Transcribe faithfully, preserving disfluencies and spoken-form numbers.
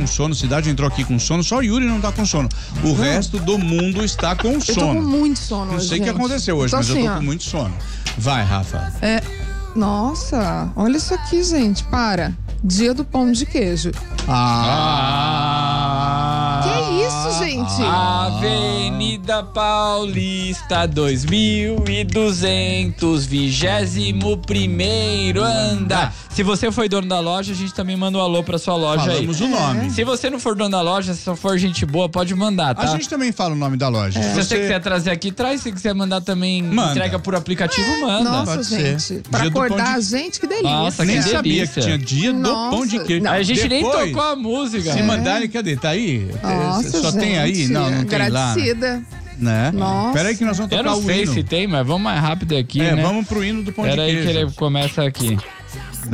com sono, cidade entrou aqui com sono, só o Yuri não tá com sono. O hum. resto do mundo está com sono. Eu tô com muito sono Não hoje, sei o que aconteceu hoje, mas assim, eu tô ó. com muito sono. Vai, Rafa. É, nossa, olha isso aqui, gente, para. Dia do pão de queijo. Ah! Que isso, gente? Avenida Paulista, dois mil e duzentos, vigésimo primeiro andar. Se você foi dono da loja, a gente também manda um alô pra sua loja. Falamos aí. o nome. Se você não for dono da loja, se só for gente boa, pode mandar, tá? A gente também fala o nome da loja. É. Se você... você quiser trazer aqui, traz. Se quiser mandar também, manda. Entrega por aplicativo, é. manda. Nossa, pode gente. Ser. Pra dia acordar de... a gente, que delícia. Nossa, Nem que sabia delícia. que tinha dia Nossa. do pão de queijo. Não, a gente Depois, nem tocou a música. Se é. mandarem, cadê? Tá aí? Nossa, Só gente, tem aí? Não, não tem lá. agradecida. Né? Nossa. Peraí que nós vamos tocar Eu não o sei hino. se tem, mas vamos mais rápido aqui, é, né? vamos pro hino do pão Pera de queijo. Peraí que ele começa aqui.